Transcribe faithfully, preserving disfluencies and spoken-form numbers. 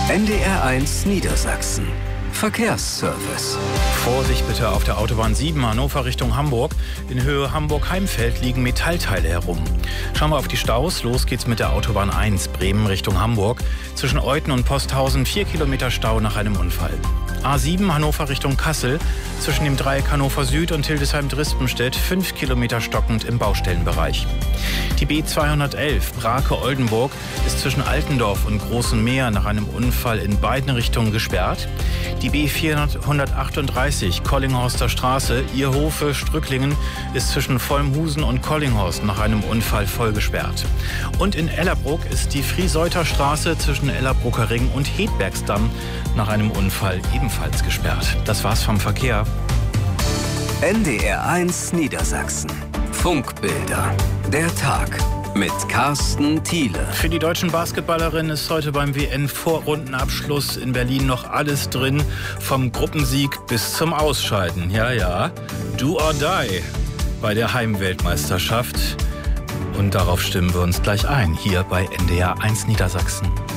N D R eins Niedersachsen. Verkehrsservice. Vorsicht bitte auf der Autobahn sieben, Hannover Richtung Hamburg. In Höhe Hamburg-Heimfeld liegen Metallteile herum. Schauen wir auf die Staus. Los geht's mit der Autobahn eins, Bremen Richtung Hamburg. Zwischen Euthen und Posthausen vier Kilometer Stau nach einem Unfall. A sieben, Hannover Richtung Kassel. Zwischen dem Dreieck Hannover Süd und Hildesheim-Drispenstedt fünf Kilometer stockend im Baustellenbereich. Die B zweihundertelf, Brake-Oldenburg, ist zwischen Altendorf und Großem Meer nach einem Unfall in beiden Richtungen gesperrt. Die B vierhundertachtunddreißig, Kollinghorster Straße, Ierhofe-Strücklingen, ist zwischen Vollmhusen und Kollinghorst nach einem Unfall voll gesperrt. Und in Ellerbruck ist die Frieseuter Straße zwischen Ellerbrucker Ring und Hedbergsdamm nach einem Unfall ebenfalls gesperrt. Das war's vom Verkehr. N D R eins Niedersachsen. Funkbilder. Der Tag mit Carsten Thiele. Für die deutschen Basketballerinnen ist heute beim W M-Vorrundenabschluss in Berlin noch alles drin. Vom Gruppensieg bis zum Ausscheiden. Ja, ja. Do or die bei der Heimweltmeisterschaft. Und darauf stimmen wir uns gleich ein, hier bei N D R eins Niedersachsen.